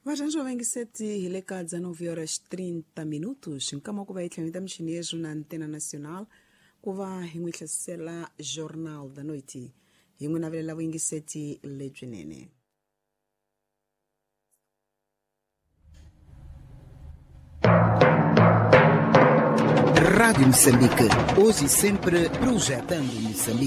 Vajanjo wengi seti hileka 19h30 nkama kuva itlhanita mchinejo na antena nacional kuva hingwihlasela jornal da noite hingwe navelela wengi seti lejunene. Rádio Moçambique, hoje e sempre projetando Moçambique.